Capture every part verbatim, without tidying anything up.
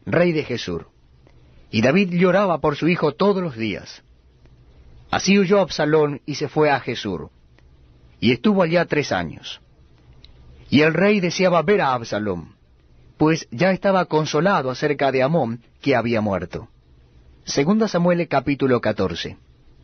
rey de Gesur. Y David lloraba por su hijo todos los días. Así huyó Absalón y se fue a Gesur, y estuvo allá tres años. Y el rey deseaba ver a Absalón, pues ya estaba consolado acerca de Amón, que había muerto. Segunda Samuel capítulo catorce.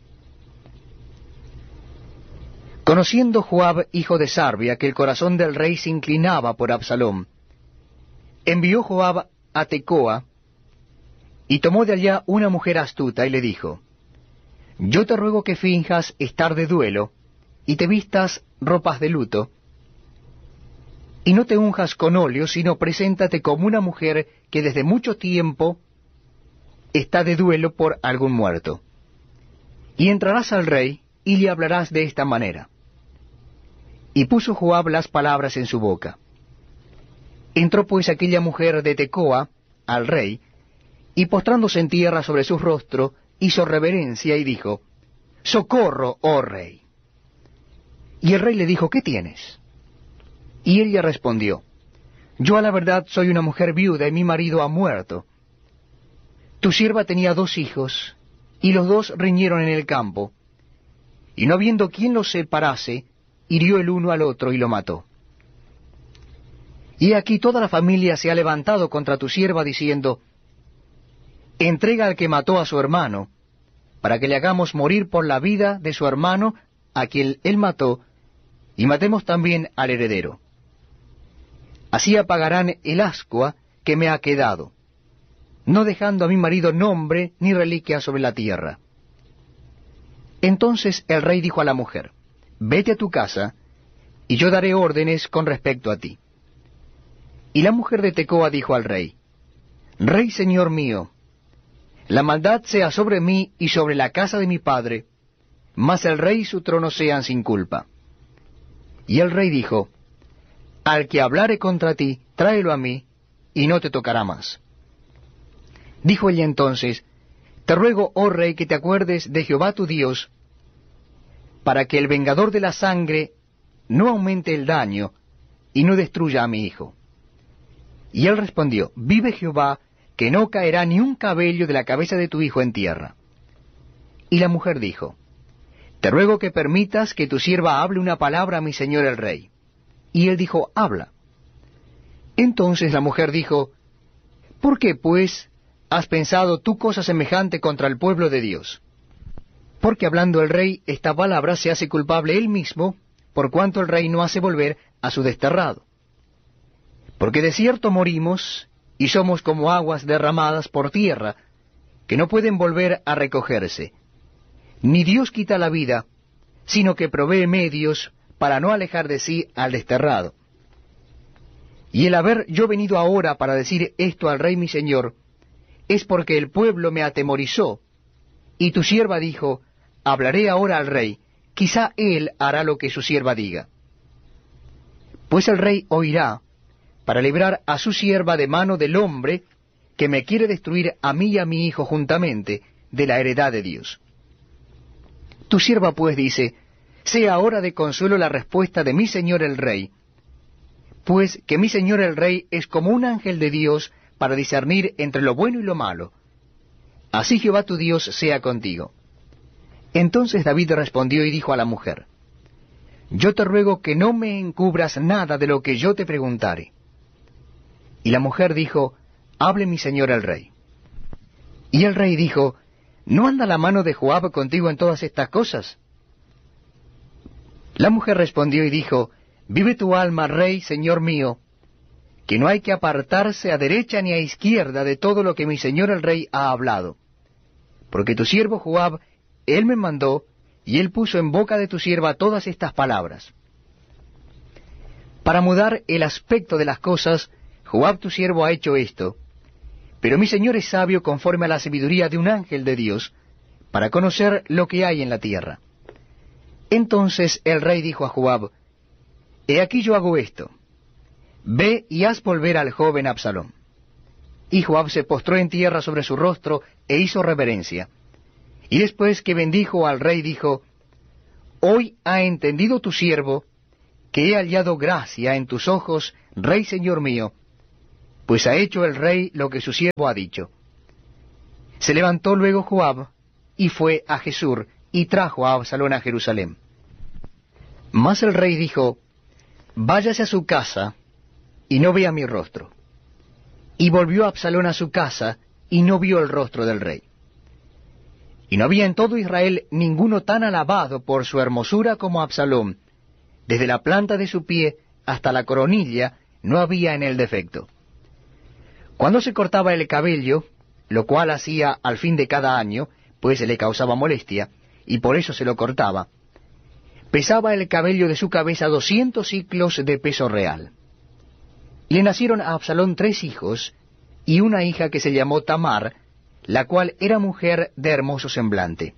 Conociendo Joab, hijo de Sarvia, que el corazón del rey se inclinaba por Absalón, envió Joab a Tecoa, y tomó de allá una mujer astuta, y le dijo, yo te ruego que finjas estar de duelo, y te vistas ropas de luto, y no te unjas con óleo, sino preséntate como una mujer que desde mucho tiempo está de duelo por algún muerto. Y entrarás al rey, y le hablarás de esta manera. Y puso Joab las palabras en su boca. Entró pues aquella mujer de Tecoa al rey, y postrándose en tierra sobre su rostro, hizo reverencia y dijo, socorro, oh rey. Y el rey le dijo, ¿qué tienes? Y ella respondió, yo a la verdad soy una mujer viuda y mi marido ha muerto. Tu sierva tenía dos hijos, y los dos riñeron en el campo, y no habiendo quien los separase, hirió el uno al otro y lo mató. Y aquí toda la familia se ha levantado contra tu sierva diciendo, entrega al que mató a su hermano, para que le hagamos morir por la vida de su hermano, a quien él mató, y matemos también al heredero. Así apagarán el ascua que me ha quedado, no dejando a mi marido nombre ni reliquia sobre la tierra. Entonces el rey dijo a la mujer, vete a tu casa, y yo daré órdenes con respecto a ti. Y la mujer de Tecoa dijo al rey, Rey señor mío, la maldad sea sobre mí y sobre la casa de mi padre, mas el rey y su trono sean sin culpa. Y el rey dijo, al que hablare contra ti, tráelo a mí, y no te tocará más. Dijo ella entonces, te ruego, oh rey, que te acuerdes de Jehová tu Dios, para que el vengador de la sangre no aumente el daño, y no destruya a mi hijo. Y él respondió, vive Jehová, que no caerá ni un cabello de la cabeza de tu hijo en tierra. Y la mujer dijo, te ruego que permitas que tu sierva hable una palabra a mi señor el rey. Y él dijo, habla. Entonces la mujer dijo, ¿por qué, pues, has pensado tú cosa semejante contra el pueblo de Dios? Porque hablando el rey esta palabra se hace culpable él mismo, por cuanto el rey no hace volver a su desterrado. Porque de cierto morimos, y somos como aguas derramadas por tierra, que no pueden volver a recogerse. Ni Dios quita la vida, sino que provee medios para no alejar de sí al desterrado. Y el haber yo venido ahora para decir esto al rey mi señor, es porque el pueblo me atemorizó, y tu sierva dijo, hablaré ahora al rey, quizá él hará lo que su sierva diga. Pues el rey oirá, para librar a su sierva de mano del hombre que me quiere destruir a mí y a mi hijo juntamente de la heredad de Dios. Tu sierva pues dice, sea ahora de consuelo la respuesta de mi señor el rey, pues que mi señor el rey es como un ángel de Dios para discernir entre lo bueno y lo malo. Así Jehová tu Dios sea contigo. Entonces David respondió y dijo a la mujer, yo te ruego que no me encubras nada de lo que yo te preguntare. Y la mujer dijo, hable mi señor el rey. Y el rey dijo, ¿no anda la mano de Joab contigo en todas estas cosas? La mujer respondió y dijo, vive tu alma, rey, señor mío, que no hay que apartarse a derecha ni a izquierda de todo lo que mi señor el rey ha hablado. Porque tu siervo Joab, él me mandó, y él puso en boca de tu sierva todas estas palabras. Para mudar el aspecto de las cosas, Joab tu siervo ha hecho esto, pero mi señor es sabio conforme a la sabiduría de un ángel de Dios, para conocer lo que hay en la tierra. Entonces el rey dijo a Joab, he aquí yo hago esto, ve y haz volver al joven Absalón. Y Joab se postró en tierra sobre su rostro e hizo reverencia. Y después que bendijo al rey dijo, hoy ha entendido tu siervo que he hallado gracia en tus ojos, rey señor mío, pues ha hecho el rey lo que su siervo ha dicho. Se levantó luego Joab, y fue a Jesur, y trajo a Absalón a Jerusalén. Mas el rey dijo, váyase a su casa, y no vea mi rostro. Y volvió Absalón a su casa, y no vio el rostro del rey. Y no había en todo Israel ninguno tan alabado por su hermosura como Absalón. Desde la planta de su pie hasta la coronilla no había en él defecto. Cuando se cortaba el cabello, lo cual hacía al fin de cada año, pues le causaba molestia, y por eso se lo cortaba, pesaba el cabello de su cabeza doscientos siclos de peso real. Y le nacieron a Absalón tres hijos, y una hija que se llamó Tamar, la cual era mujer de hermoso semblante.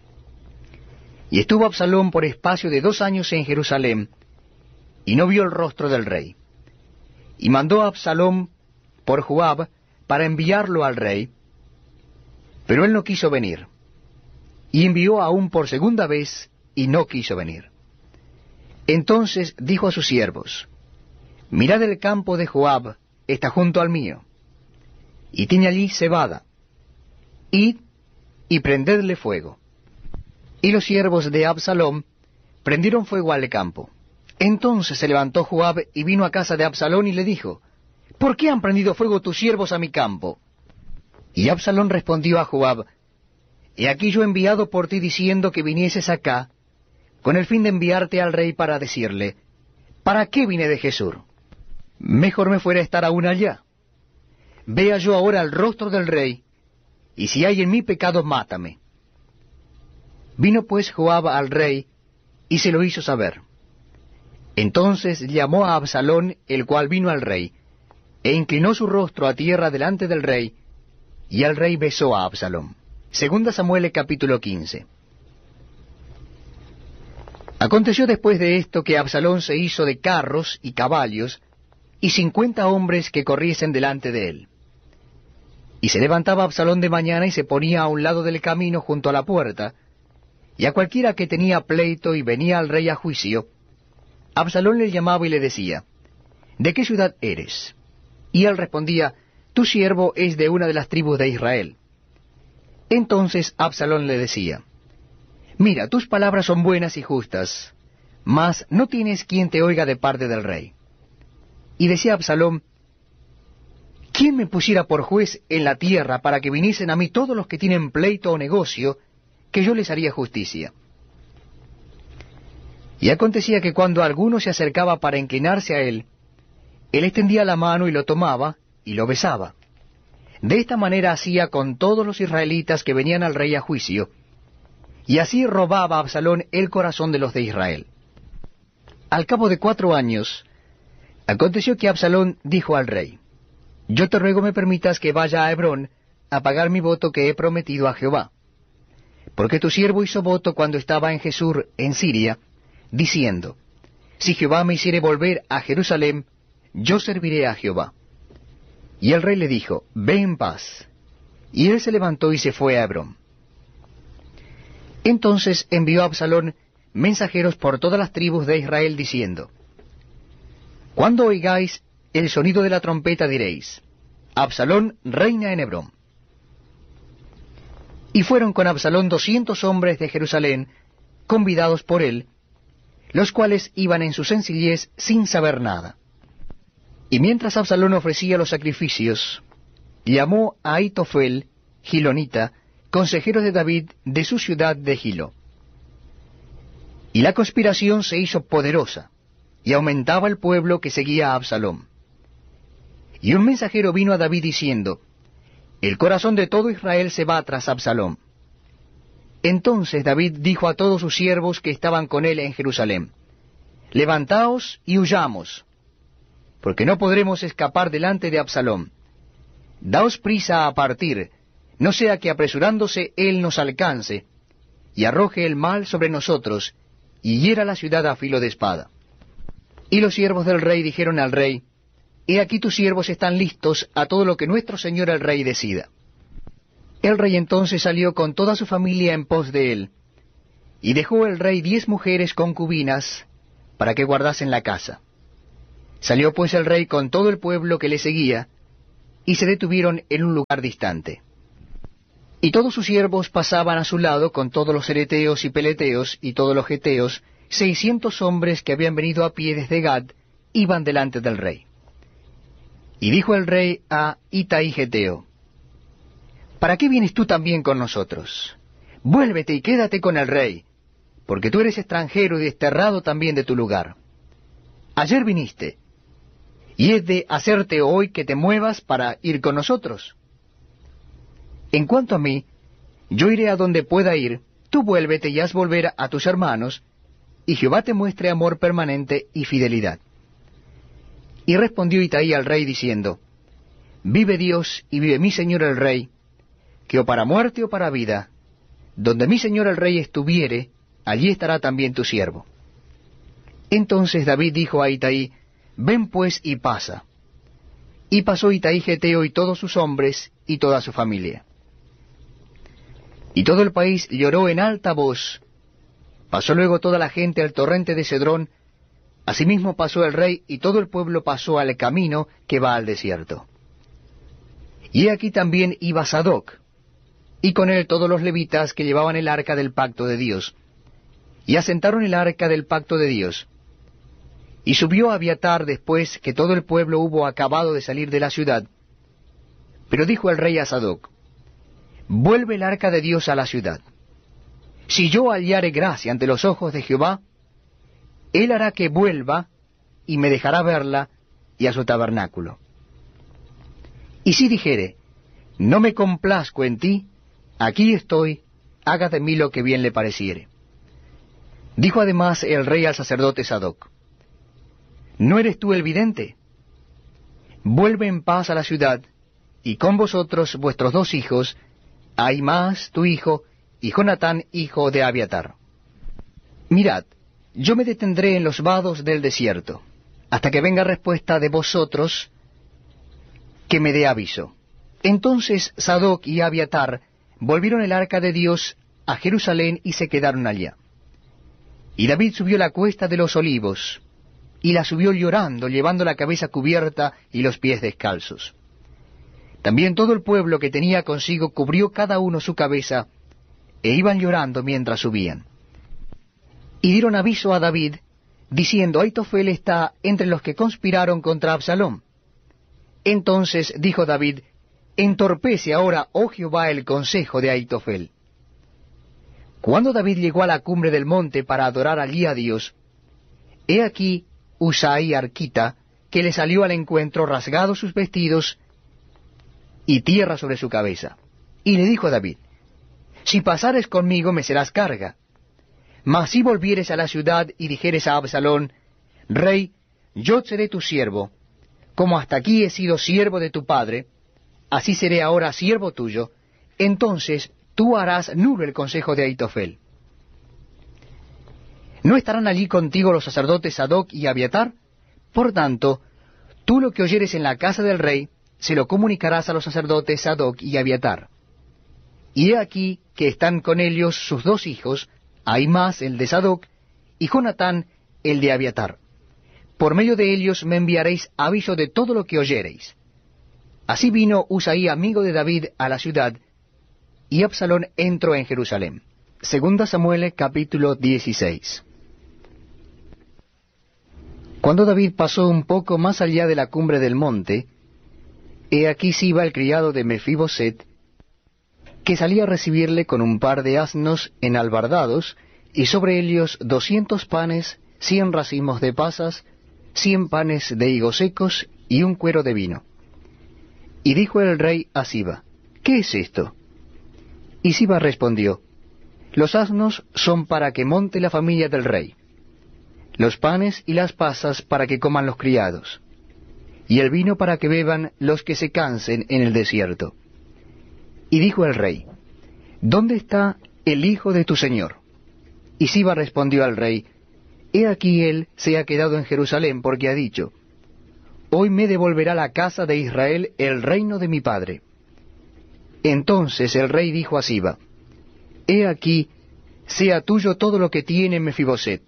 Y estuvo Absalón por espacio de dos años en Jerusalén, y no vio el rostro del rey. Y mandó a Absalón por Joab para enviarlo al rey, pero él no quiso venir. Y envió aún por segunda vez, y no quiso venir. Entonces dijo a sus siervos, mirad el campo de Joab, está junto al mío, y tiene allí cebada. Id y prendedle fuego. Y los siervos de Absalón prendieron fuego al campo. Entonces se levantó Joab y vino a casa de Absalón y le dijo, ¿por qué han prendido fuego tus siervos a mi campo? Y Absalón respondió a Joab, he aquí yo he enviado por ti diciendo que vinieses acá, con el fin de enviarte al rey para decirle, ¿para qué vine de Jesur? Mejor me fuera estar aún allá. Vea yo ahora el rostro del rey, y si hay en mí pecado, mátame. Vino pues Joab al rey, y se lo hizo saber. Entonces llamó a Absalón, el cual vino al rey, e inclinó su rostro a tierra delante del rey, y el rey besó a Absalón. Segunda Samuel capítulo quince. Aconteció después de esto que Absalón se hizo de carros y caballos, y cincuenta hombres que corriesen delante de él. Y se levantaba Absalón de mañana y se ponía a un lado del camino junto a la puerta, y a cualquiera que tenía pleito y venía al rey a juicio, Absalón le llamaba y le decía, ¿de qué ciudad eres? Y él respondía, tu siervo es de una de las tribus de Israel. Entonces Absalón le decía, mira, tus palabras son buenas y justas, mas no tienes quien te oiga de parte del rey. Y decía Absalón, ¿quién me pusiera por juez en la tierra para que viniesen a mí todos los que tienen pleito o negocio, que yo les haría justicia? Y acontecía que cuando alguno se acercaba para inclinarse a él, él extendía la mano y lo tomaba y lo besaba. De esta manera hacía con todos los israelitas que venían al rey a juicio, y así robaba a Absalón el corazón de los de Israel. Al cabo de cuatro años, aconteció que Absalón dijo al rey, yo te ruego me permitas que vaya a Hebrón a pagar mi voto que he prometido a Jehová. Porque tu siervo hizo voto cuando estaba en Jesur, en Siria, diciendo, si Jehová me hiciere volver a Jerusalén, yo serviré a Jehová. Y el rey le dijo, ve en paz. Y él se levantó y se fue a Hebrón. Entonces envió Absalón mensajeros por todas las tribus de Israel, diciendo, cuando oigáis el sonido de la trompeta diréis, Absalón reina en Hebrón. Y fueron con Absalón doscientos hombres de Jerusalén, convidados por él, los cuales iban en su sencillez sin saber nada. Y mientras Absalón ofrecía los sacrificios, llamó a Ahitofel, Gilonita, consejero de David, de su ciudad de Gilo. Y la conspiración se hizo poderosa, y aumentaba el pueblo que seguía a Absalón. Y un mensajero vino a David diciendo, el corazón de todo Israel se va tras Absalón. Entonces David dijo a todos sus siervos que estaban con él en Jerusalén, levantaos y huyamos, porque no podremos escapar delante de Absalón. Daos prisa a partir, no sea que apresurándose él nos alcance, y arroje el mal sobre nosotros, y hiera la ciudad a filo de espada. Y los siervos del rey dijeron al rey, he aquí tus siervos están listos a todo lo que nuestro señor el rey decida. El rey entonces salió con toda su familia en pos de él, y dejó el rey diez mujeres concubinas para que guardasen la casa. Salió pues el rey con todo el pueblo que le seguía, y se detuvieron en un lugar distante. Y todos sus siervos pasaban a su lado con todos los ereteos y peleteos y todos los geteos, seiscientos hombres que habían venido a pie desde Gad, iban delante del rey. Y dijo el rey a Itai Geteo: ¿Para qué vienes tú también con nosotros? Vuélvete y quédate con el rey, porque tú eres extranjero y desterrado también de tu lugar. Ayer viniste, y es de hacerte hoy que te muevas para ir con nosotros. En cuanto a mí, yo iré a donde pueda ir, tú vuélvete y haz volver a tus hermanos, y Jehová te muestre amor permanente y fidelidad. Y respondió Itai al rey diciendo: Vive Dios y vive mi señor el rey, que o para muerte o para vida, donde mi señor el rey estuviere, allí estará también tu siervo. Entonces David dijo a Itai: Ven pues y pasa. Y pasó Itai Geteo y todos sus hombres y toda su familia. Y todo el país lloró en alta voz. Pasó luego toda la gente al torrente de Cedrón. Asimismo pasó el rey, y todo el pueblo pasó al camino que va al desierto. Y aquí también iba Sadoc, y con él todos los levitas que llevaban el arca del pacto de Dios. Y asentaron el arca del pacto de Dios. Y subió Abiatar después que todo el pueblo hubo acabado de salir de la ciudad. Pero dijo el rey a Sadoc: Vuelve el arca de Dios a la ciudad. Si yo hallare gracia ante los ojos de Jehová, él hará que vuelva, y me dejará verla, y a su tabernáculo. Y si dijere: No me complazco en ti, aquí estoy, haga de mí lo que bien le pareciere. Dijo además el rey al sacerdote Sadoc: ¿No eres tú el vidente? Vuelve en paz a la ciudad, y con vosotros vuestros dos hijos, Ahimaas tu hijo, y Jonatán hijo de Abiatar. Mirad, yo me detendré en los vados del desierto, hasta que venga respuesta de vosotros, que me dé aviso. Entonces Sadoc y Abiatar volvieron el arca de Dios a Jerusalén y se quedaron allá. Y David subió la cuesta de los olivos, y la subió llorando, llevando la cabeza cubierta y los pies descalzos. También todo el pueblo que tenía consigo cubrió cada uno su cabeza, e iban llorando mientras subían. Y dieron aviso a David, diciendo: Aitofel está entre los que conspiraron contra Absalom. Entonces dijo David: Entorpece ahora, oh Jehová, el consejo de Aitofel. Cuando David llegó a la cumbre del monte para adorar allí a Dios, he aquí Husai arquita, que le salió al encuentro rasgados sus vestidos y tierra sobre su cabeza. Y le dijo a David: Si pasares conmigo me serás carga. Mas si volvieres a la ciudad y dijeres a Absalón: Rey, yo seré tu siervo, como hasta aquí he sido siervo de tu padre, así seré ahora siervo tuyo, entonces tú harás nulo el consejo de Aitofel. ¿No estarán allí contigo los sacerdotes Sadoc y Abiatar? Por tanto, tú lo que oyeres en la casa del rey, se lo comunicarás a los sacerdotes Sadoc y Abiatar. Y he aquí que están con ellos sus dos hijos, Ahimaas el de Sadoc, y Jonatán el de Abiatar. Por medio de ellos me enviaréis aviso de todo lo que oyereis. Así vino Husai, amigo de David, a la ciudad, y Absalón entró en Jerusalén. Segunda Samuel, capítulo dieciséis. Cuando David pasó un poco más allá de la cumbre del monte, he aquí Siba, el criado de Mefiboset, que salía a recibirle con un par de asnos enalbardados, y sobre ellos doscientos panes, cien racimos de pasas, cien panes de higos secos y un cuero de vino. Y dijo el rey a Siba: ¿Qué es esto? Y Siba respondió: Los asnos son para que monte la familia del rey, los panes y las pasas para que coman los criados, y el vino para que beban los que se cansen en el desierto. Y dijo el rey: ¿Dónde está el hijo de tu señor? Y Siba respondió al rey: He aquí él se ha quedado en Jerusalén, porque ha dicho: Hoy me devolverá la casa de Israel el reino de mi padre. Entonces el rey dijo a Siba: He aquí, sea tuyo todo lo que tiene Mefiboset.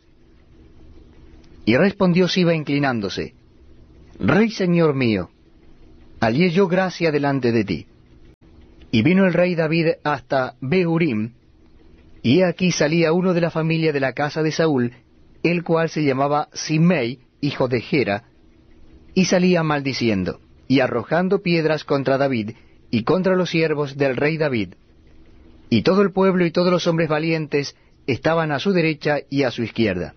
Y respondió Siba inclinándose: Rey señor mío. hallé yo gracia delante de ti. Y vino el rey David hasta Behurim, y he aquí salía uno de la familia de la casa de Saúl, el cual se llamaba Simei, hijo de Gera, y salía maldiciendo, y arrojando piedras contra David, y contra los siervos del rey David. Y todo el pueblo y todos los hombres valientes estaban a su derecha y a su izquierda.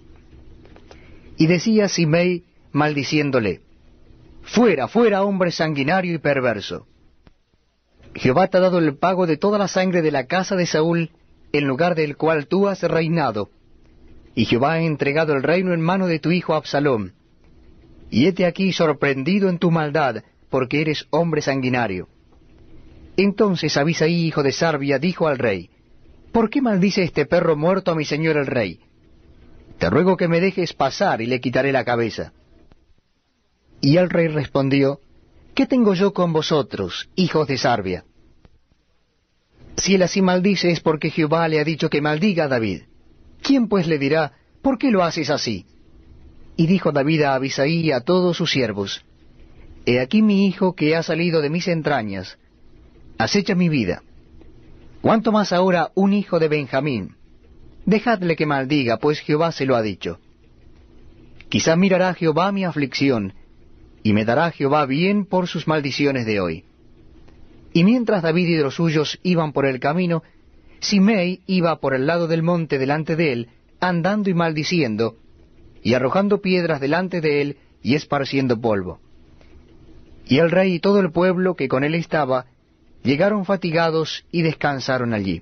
Y decía Simei, maldiciéndole: Fuera, fuera, hombre sanguinario y perverso. Jehová te ha dado el pago de toda la sangre de la casa de Saúl, en lugar del cual tú has reinado. Y Jehová ha entregado el reino en mano de tu hijo Absalom. Y hete aquí sorprendido en tu maldad, porque eres hombre sanguinario. Entonces Abisaí, hijo de Sarbia, dijo al rey: ¿Por qué maldice este perro muerto a mi señor el rey? Te ruego que me dejes pasar y le quitaré la cabeza. Y el rey respondió: ¿Qué tengo yo con vosotros, hijos de Sarbia? Si él así maldice es porque Jehová le ha dicho que maldiga a David. ¿Quién pues le dirá: ¿por qué lo haces así? Y dijo David a Abisaí y a todos sus siervos: He aquí mi hijo que ha salido de mis entrañas, acecha mi vida. ¿Cuánto más ahora un hijo de Benjamín? Dejadle que maldiga, pues Jehová se lo ha dicho. Quizá mirará Jehová mi aflicción, y me dará Jehová bien por sus maldiciones de hoy. Y mientras David y los suyos iban por el camino, Simei iba por el lado del monte delante de él, andando y maldiciendo, y arrojando piedras delante de él, y esparciendo polvo. Y el rey y todo el pueblo que con él estaba, llegaron fatigados y descansaron allí.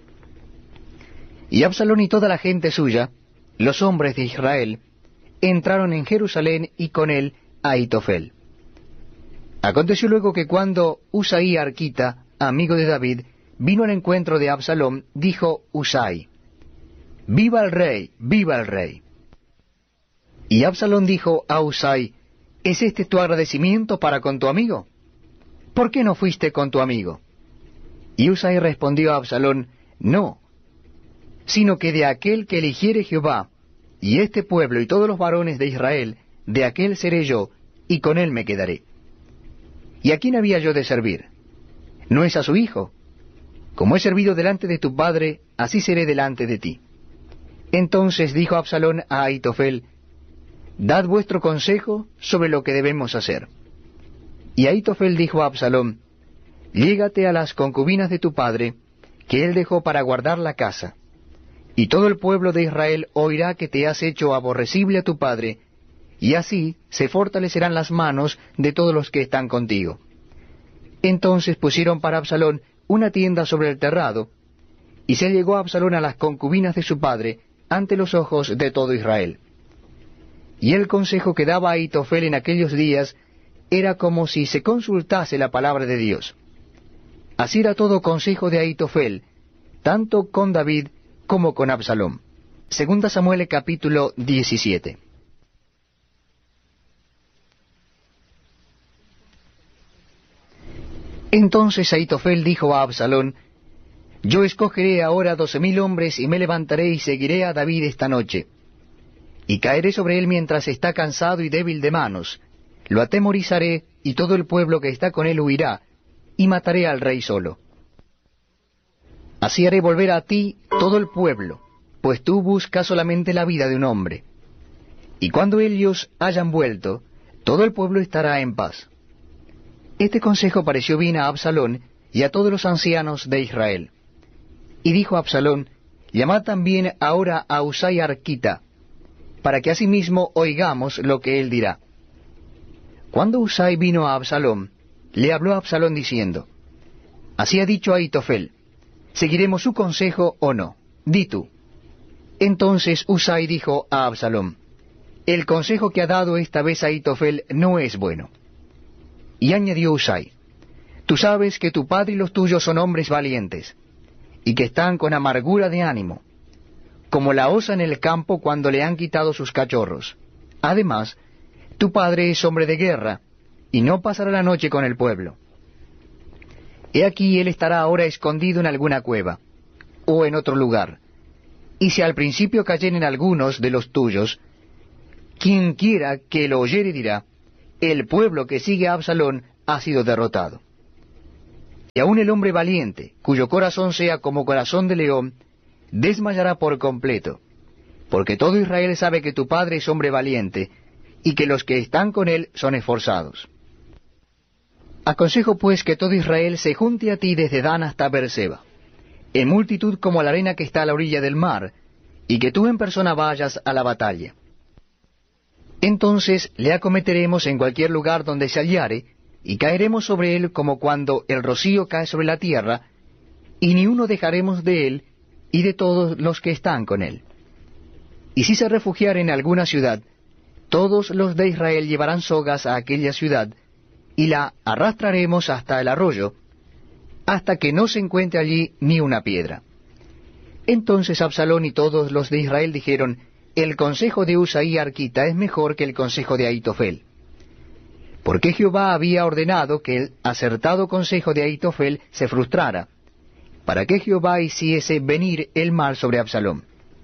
Y Absalón y toda la gente suya, los hombres de Israel, entraron en Jerusalén y con él Ahitofel. Aconteció luego que cuando Usaí arquita, amigo de David, vino al encuentro de Absalón, dijo Usai: ¡Viva el rey! ¡Viva el rey! Y Absalón dijo a Usai: ¿Es este tu agradecimiento para con tu amigo? ¿Por qué no fuiste con tu amigo? Y Usai respondió a Absalón: No, sino que de aquel que eligiere Jehová, y este pueblo y todos los varones de Israel, de aquel seré yo, y con él me quedaré. ¿Y a quién había yo de servir? ¿No es a su hijo? Como he servido delante de tu padre, así seré delante de ti. Entonces dijo Absalón a Ahitofel: Dad vuestro consejo sobre lo que debemos hacer. Y Ahitofel dijo a Absalón: Llégate a las concubinas de tu padre, que él dejó para guardar la casa, y todo el pueblo de Israel oirá que te has hecho aborrecible a tu padre, y así se fortalecerán las manos de todos los que están contigo. Entonces pusieron para Absalón una tienda sobre el terrado, y se llegó Absalón a las concubinas de su padre ante los ojos de todo Israel. Y el consejo que daba Ahitofel en aquellos días era como si se consultase la palabra de Dios. Así era todo consejo de Ahitofel, tanto con David como con Absalón. Segunda Samuel capítulo diecisiete. Entonces Ahitofel dijo a Absalón: Yo escogeré ahora doce mil hombres y me levantaré y seguiré a David esta noche. Y caeré sobre él mientras está cansado y débil de manos. Lo atemorizaré y todo el pueblo que está con él huirá, y mataré al rey solo. Así haré volver a ti todo el pueblo, pues tú buscas solamente la vida de un hombre. Y cuando ellos hayan vuelto, todo el pueblo estará en paz. Este consejo pareció bien a Absalón y a todos los ancianos de Israel. Y dijo Absalón: Llamad también ahora a Usai arquita, para que asimismo oigamos lo que él dirá. Cuando Usai vino a Absalón, le habló a Absalón diciendo: Así ha dicho Ahitofel, ¿seguiremos su consejo o no? Di tú. Entonces Usai dijo a Absalón: El consejo que ha dado esta vez Ahitofel no es bueno. Y añadió Usai: Tú sabes que tu padre y los tuyos son hombres valientes, y que están con amargura de ánimo, como la osa en el campo cuando le han quitado sus cachorros. Además, tu padre es hombre de guerra, y no pasará la noche con el pueblo. He aquí él estará ahora escondido en alguna cueva, o en otro lugar. Y si al principio cayeren algunos de los tuyos, quien quiera que lo oyere dirá: El pueblo que sigue a Absalón ha sido derrotado. Y aun el hombre valiente, cuyo corazón sea como corazón de león, desmayará por completo, porque todo Israel sabe que tu padre es hombre valiente, y que los que están con él son esforzados. Aconsejo pues que todo Israel se junte a ti desde Dan hasta Beerseba, en multitud como la arena que está a la orilla del mar, y que tú en persona vayas a la batalla. Entonces le acometeremos en cualquier lugar donde se hallare, y caeremos sobre él como cuando el rocío cae sobre la tierra, y ni uno dejaremos de él y de todos los que están con él. Y si se refugiare en alguna ciudad, todos los de Israel llevarán sogas a aquella ciudad, y la arrastraremos hasta el arroyo, hasta que no se encuentre allí ni una piedra. Entonces Absalón y todos los de Israel dijeron, el consejo de Usaí arquita es mejor que el consejo de Ahitofel. Porque Jehová había ordenado que el acertado consejo de Ahitofel se frustrara, para que Jehová hiciese venir el mal sobre Absalón.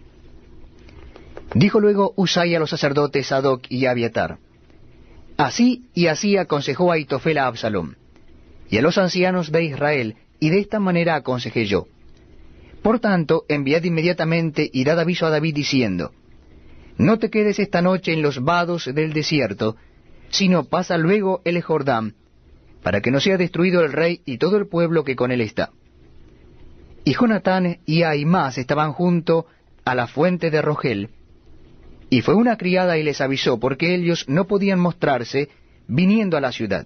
Dijo luego Usaí a los sacerdotes Sadoc y Abiatar, así y así aconsejó Ahitofel a Absalón, y a los ancianos de Israel, y de esta manera aconsejé yo. Por tanto, enviad inmediatamente y dad aviso a David diciendo, no te quedes esta noche en los vados del desierto, sino pasa luego el Jordán, para que no sea destruido el rey y todo el pueblo que con él está. Y Jonatán y Ahimaas estaban junto a la fuente de Rogel, y fue una criada y les avisó, porque ellos no podían mostrarse viniendo a la ciudad.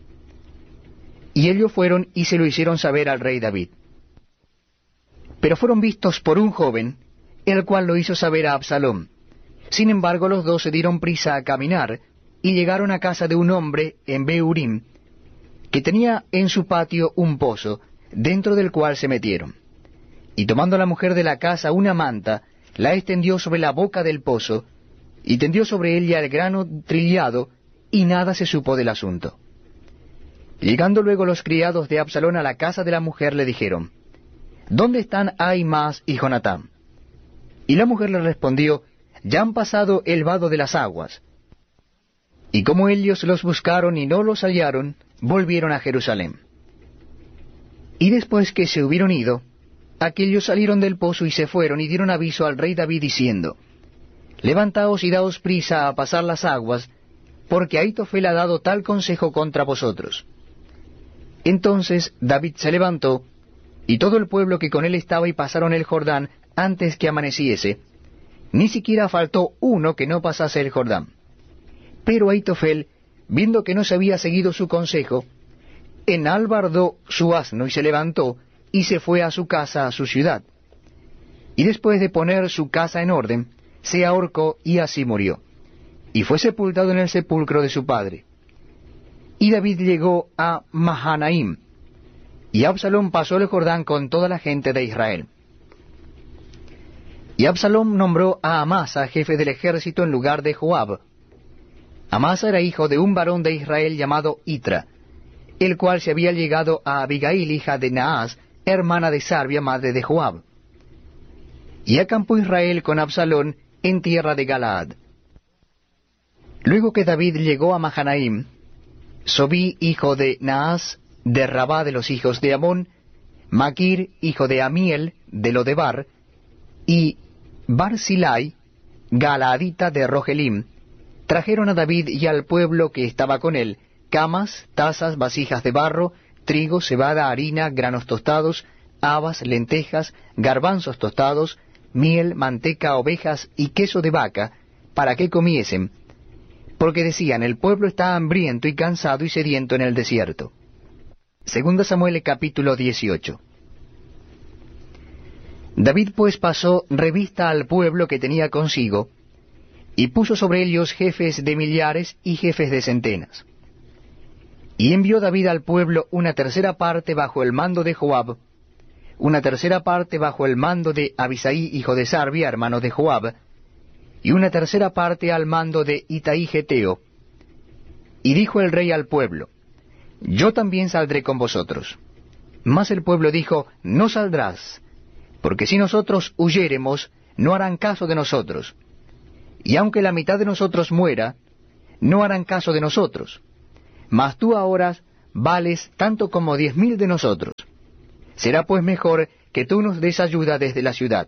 Y ellos fueron y se lo hicieron saber al rey David. Pero fueron vistos por un joven, el cual lo hizo saber a Absalón. Sin embargo, los dos se dieron prisa a caminar, y llegaron a casa de un hombre en Beurim, que tenía en su patio un pozo, dentro del cual se metieron. Y tomando la mujer de la casa una manta, la extendió sobre la boca del pozo, y tendió sobre ella el grano trillado, y nada se supo del asunto. Llegando luego los criados de Absalón a la casa de la mujer, le dijeron, ¿dónde están Ahimaas y Jonatán? Y la mujer le respondió, ya han pasado el vado de las aguas. Y como ellos los buscaron y no los hallaron, volvieron a Jerusalén. Y después que se hubieron ido, aquellos salieron del pozo y se fueron y dieron aviso al rey David diciendo, levantaos y daos prisa a pasar las aguas, porque Ahitofel ha dado tal consejo contra vosotros. Entonces David se levantó, y todo el pueblo que con él estaba, y pasaron el Jordán antes que amaneciese, ni siquiera faltó uno que no pasase el Jordán. Pero Ahitofel, viendo que no se había seguido su consejo, enalbardó su asno y se levantó, y se fue a su casa, a su ciudad. Y después de poner su casa en orden, se ahorcó y así murió. Y fue sepultado en el sepulcro de su padre. Y David llegó a Mahanaim, y Absalón pasó el Jordán con toda la gente de Israel. Y Absalón nombró a Amasa jefe del ejército en lugar de Joab. Amasa era hijo de un varón de Israel llamado Itra, el cual se había llegado a Abigail, hija de Naas, hermana de Sarbia, madre de Joab. Y acampó Israel con Absalón en tierra de Galaad. Luego que David llegó a Mahanaim, Sobí, hijo de Naas, de Rabá de los hijos de Amón, Maquir, hijo de Amiel, de Lodebar, y Barzilai, Galaadita de Rogelim, trajeron a David y al pueblo que estaba con él, camas, tazas, vasijas de barro, trigo, cebada, harina, granos tostados, habas, lentejas, garbanzos tostados, miel, manteca, ovejas y queso de vaca, para que comiesen, porque decían, el pueblo está hambriento y cansado y sediento en el desierto. Segunda Samuel capítulo dieciocho. David pues pasó revista al pueblo que tenía consigo, y puso sobre ellos jefes de millares y jefes de centenas. Y envió David al pueblo una tercera parte bajo el mando de Joab, una tercera parte bajo el mando de Abisaí, hijo de Sarbia, hermano de Joab, y una tercera parte al mando de Itaí Geteo. Y dijo el rey al pueblo, yo también saldré con vosotros. Mas el pueblo dijo, no saldrás, porque si nosotros huyéremos, no harán caso de nosotros. Y aunque la mitad de nosotros muera, no harán caso de nosotros. Mas tú ahora vales tanto como diez mil de nosotros. Será pues mejor que tú nos des ayuda desde la ciudad.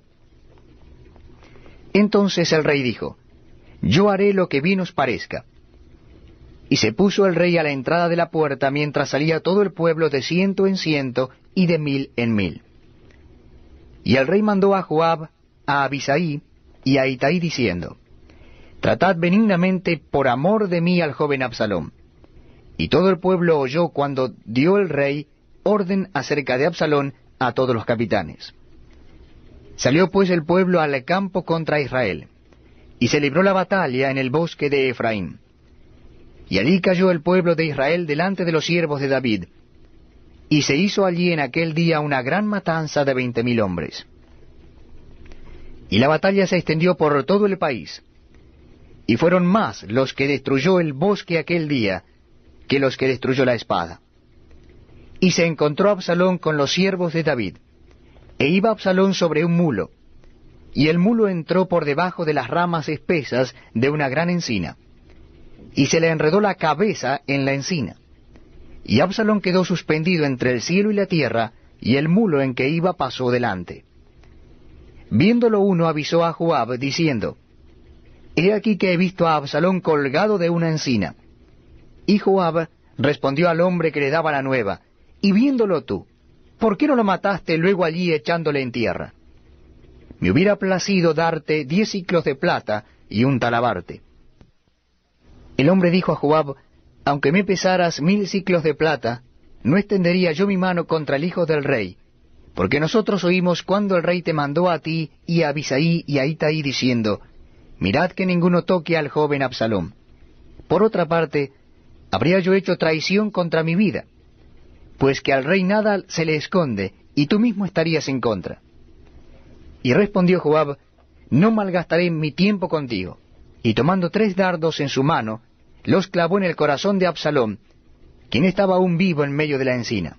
Entonces el rey dijo, yo haré lo que bien os parezca. Y se puso el rey a la entrada de la puerta mientras salía todo el pueblo de ciento en ciento y de mil en mil. Y el rey mandó a Joab, a Abisai y a Itai diciendo, tratad benignamente por amor de mí al joven Absalom. Y todo el pueblo oyó cuando dio el rey orden acerca de Absalom a todos los capitanes. Salió pues el pueblo al campo contra Israel, y se libró la batalla en el bosque de Efraín. Y allí cayó el pueblo de Israel delante de los siervos de David, y se hizo allí en aquel día una gran matanza de veinte mil hombres. Y la batalla se extendió por todo el país, y fueron más los que destruyó el bosque aquel día que los que destruyó la espada. Y se encontró Absalón con los siervos de David, e iba Absalón sobre un mulo, y el mulo entró por debajo de las ramas espesas de una gran encina, y se le enredó la cabeza en la encina. Y Absalón quedó suspendido entre el cielo y la tierra, y el mulo en que iba pasó delante. Viéndolo uno avisó a Joab, diciendo, he aquí que he visto a Absalón colgado de una encina. Y Joab respondió al hombre que le daba la nueva, y viéndolo tú, ¿por qué no lo mataste luego allí echándole en tierra? Me hubiera placido darte diez siclos de plata y un talabarte. El hombre dijo a Joab, aunque me pesaras mil siclos de plata, no extendería yo mi mano contra el hijo del rey, porque nosotros oímos cuando el rey te mandó a ti y a Abisai y a Itai diciendo, mirad que ninguno toque al joven Absalom. Por otra parte, habría yo hecho traición contra mi vida, pues que al rey nada se le esconde, y tú mismo estarías en contra. Y respondió Joab, no malgastaré mi tiempo contigo. Y tomando tres dardos en su mano, los clavó en el corazón de Absalom, quien estaba aún vivo en medio de la encina.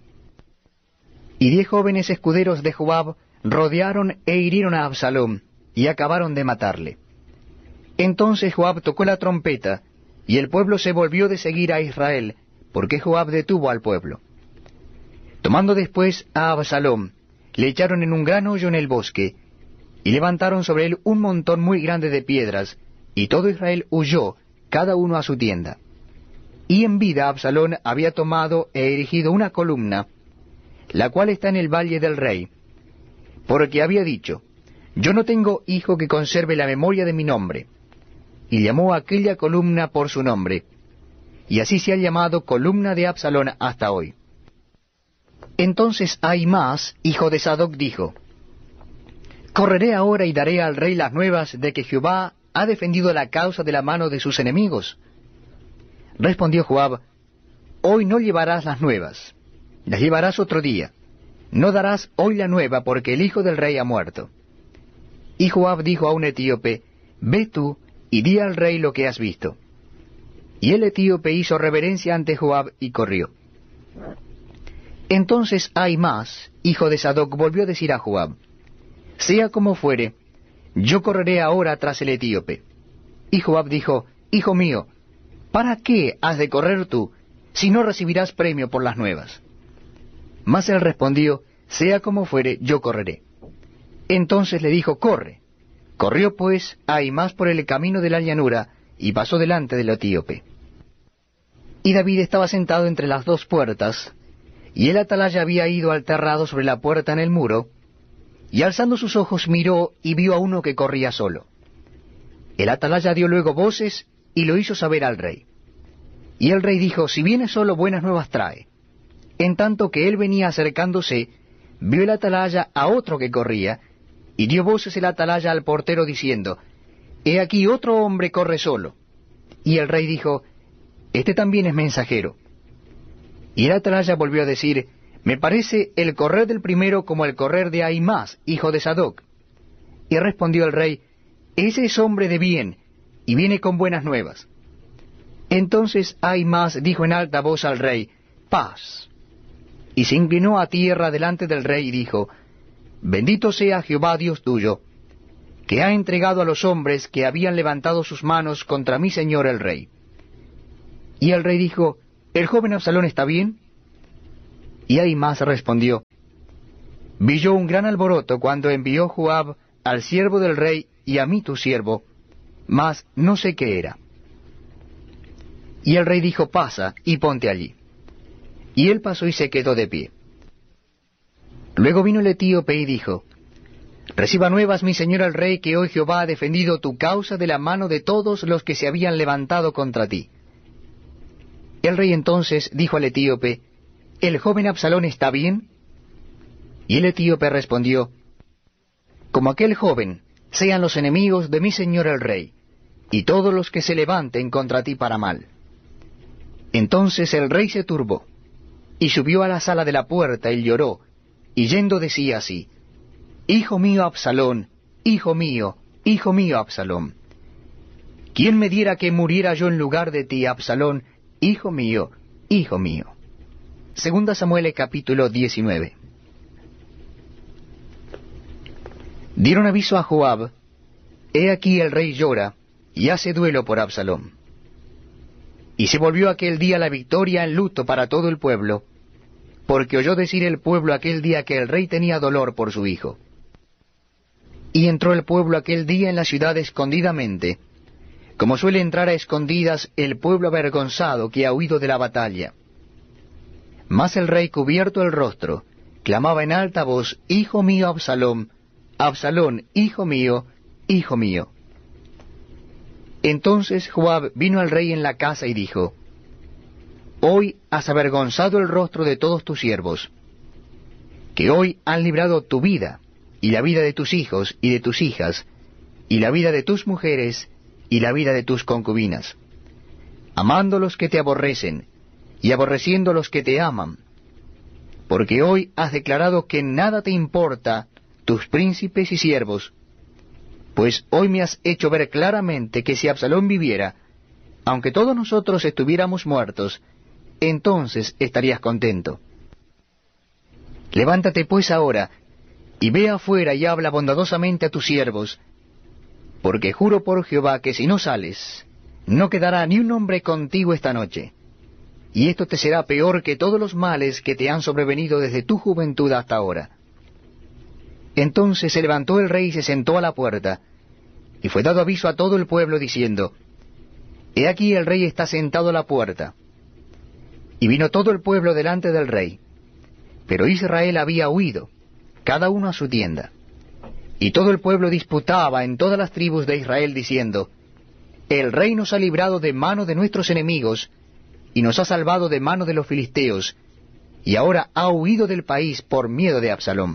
Y diez jóvenes escuderos de Joab rodearon e hirieron a Absalom, y acabaron de matarle. Entonces Joab tocó la trompeta, y el pueblo se volvió de seguir a Israel, porque Joab detuvo al pueblo. Tomando después a Absalom, le echaron en un gran hoyo en el bosque, y levantaron sobre él un montón muy grande de piedras, y todo Israel huyó, cada uno a su tienda. Y en vida Absalom había tomado e erigido una columna, la cual está en el valle del rey, porque había dicho, yo no tengo hijo que conserve la memoria de mi nombre, y llamó a aquella columna por su nombre, y así se ha llamado columna de Absalom hasta hoy. Entonces Ahimaas, hijo de Sadoc, dijo, ¿correré ahora y daré al rey las nuevas de que Jehová ha defendido la causa de la mano de sus enemigos? Respondió Joab, hoy no llevarás las nuevas, las llevarás otro día. No darás hoy la nueva, porque el hijo del rey ha muerto. Y Joab dijo a un etíope, ve tú y di al rey lo que has visto. Y el etíope hizo reverencia ante Joab y corrió. Entonces Ahimaas, hijo de Sadoc, volvió a decir a Joab, sea como fuere, yo correré ahora tras el etíope. Y Joab dijo, hijo mío, ¿para qué has de correr tú, si no recibirás premio por las nuevas? Mas él respondió, sea como fuere, yo correré. Entonces le dijo, corre. Corrió pues Ahimaas por el camino de la llanura, y pasó delante del etíope. Y David estaba sentado entre las dos puertas, y el atalaya había ido al terrado sobre la puerta en el muro, y alzando sus ojos miró y vio a uno que corría solo. El atalaya dio luego voces y lo hizo saber al rey. Y el rey dijo, si viene solo, buenas nuevas trae. En tanto que él venía acercándose, vio el atalaya a otro que corría, y dio voces el atalaya al portero diciendo, he aquí otro hombre corre solo. Y el rey dijo, este también es mensajero. Y el atalaya volvió a decir, me parece el correr del primero como el correr de Ahimaas, hijo de Sadoc. Y respondió el rey, ese es hombre de bien, y viene con buenas nuevas. Entonces Ahimaas dijo en alta voz al rey, paz. Y se inclinó a tierra delante del rey y dijo, bendito sea Jehová Dios tuyo, que ha entregado a los hombres que habían levantado sus manos contra mi señor el rey. Y el rey dijo, ¿el joven Absalón está bien? Y Ahimaas respondió, vi yo un gran alboroto cuando envió Joab al siervo del rey y a mí tu siervo, mas no sé qué era. Y el rey dijo, pasa y ponte allí. Y él pasó y se quedó de pie. Luego vino el etíope y dijo, reciba nuevas mi señor el rey, que hoy Jehová ha defendido tu causa de la mano de todos los que se habían levantado contra ti. El rey entonces dijo al etíope, ¿el joven Absalón está bien? Y el etíope respondió, como aquel joven sean los enemigos de mi señor el rey, y todos los que se levanten contra ti para mal. Entonces el rey se turbó, y subió a la sala de la puerta y lloró, y yendo decía así, hijo mío Absalón, hijo mío, hijo mío Absalón. ¿Quién me diera que muriera yo en lugar de ti, Absalón, hijo mío, hijo mío? Segunda Samuel capítulo diecinueve. Dieron aviso a Joab, he aquí el rey llora, y hace duelo por Absalón. Y se volvió aquel día la victoria en luto para todo el pueblo, porque oyó decir el pueblo aquel día que el rey tenía dolor por su hijo. Y entró el pueblo aquel día en la ciudad escondidamente, como suele entrar a escondidas el pueblo avergonzado que ha huido de la batalla. Mas el rey, cubierto el rostro, clamaba en alta voz, hijo mío Absalón, Absalón, hijo mío, hijo mío. Entonces Joab vino al rey en la casa y dijo, hoy has avergonzado el rostro de todos tus siervos, que hoy han librado tu vida, y la vida de tus hijos y de tus hijas, y la vida de tus mujeres, y la vida de tus concubinas, amando los que te aborrecen, y aborreciendo los que te aman, porque hoy has declarado que nada te importa tus príncipes y siervos, pues hoy me has hecho ver claramente que si Absalón viviera, aunque todos nosotros estuviéramos muertos, entonces estarías contento. Levántate pues ahora, y ve afuera y habla bondadosamente a tus siervos, porque juro por Jehová que si no sales, no quedará ni un hombre contigo esta noche, y esto te será peor que todos los males que te han sobrevenido desde tu juventud hasta ahora. Entonces se levantó el rey y se sentó a la puerta, y fue dado aviso a todo el pueblo diciendo, he aquí el rey está sentado a la puerta. Y vino todo el pueblo delante del rey, pero Israel había huido, cada uno a su tienda. Y todo el pueblo disputaba en todas las tribus de Israel diciendo, el rey nos ha librado de mano de nuestros enemigos, y nos ha salvado de mano de los filisteos, y ahora ha huido del país por miedo de Absalón.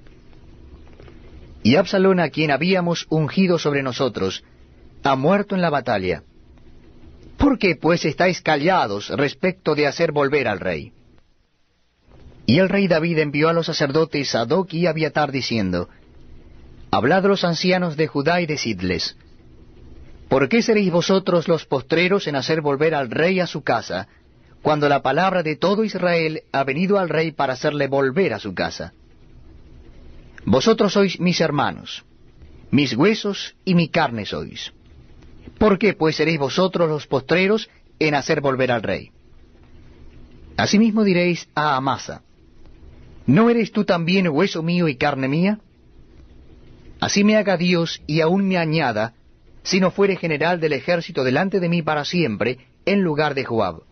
Y Absalón, a quien habíamos ungido sobre nosotros, ha muerto en la batalla. ¿Por qué pues estáis callados respecto de hacer volver al rey? Y el rey David envió a los sacerdotes Sadoc y Abiatar diciendo, hablad a los ancianos de Judá y decidles, ¿por qué seréis vosotros los postreros en hacer volver al rey a su casa, cuando la palabra de todo Israel ha venido al rey para hacerle volver a su casa? Vosotros sois mis hermanos, mis huesos y mi carne sois. ¿Por qué pues seréis vosotros los postreros en hacer volver al rey? Asimismo diréis a Amasa, ¿no eres tú también hueso mío y carne mía? Así me haga Dios y aún me añada, si no fuere general del ejército delante de mí para siempre, en lugar de Joab.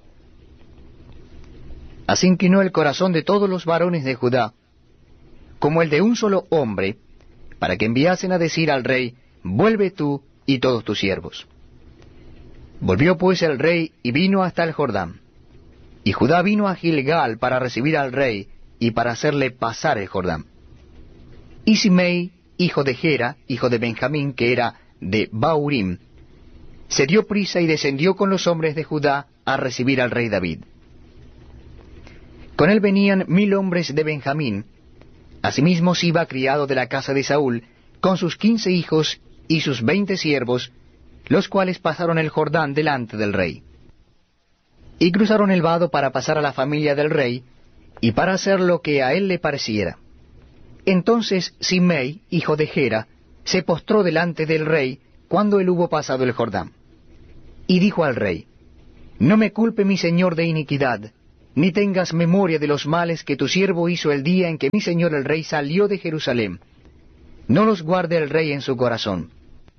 Así inclinó el corazón de todos los varones de Judá, como el de un solo hombre, para que enviasen a decir al rey, vuelve tú y todos tus siervos. Volvió pues el rey y vino hasta el Jordán. Y Judá vino a Gilgal para recibir al rey y para hacerle pasar el Jordán. Y Simei, hijo de Gera, hijo de Benjamín, que era de Baurim, se dio prisa y descendió con los hombres de Judá a recibir al rey David. Con él venían mil hombres de Benjamín. Asimismo Siba, criado de la casa de Saúl, con sus quince hijos y sus veinte siervos, los cuales pasaron el Jordán delante del rey. Y cruzaron el vado para pasar a la familia del rey, y para hacer lo que a él le pareciera. Entonces Simei, hijo de Gera, se postró delante del rey, cuando él hubo pasado el Jordán. Y dijo al rey, no me culpe mi señor de iniquidad, ni tengas memoria de los males que tu siervo hizo el día en que mi señor el rey salió de Jerusalén. No los guarde el rey en su corazón.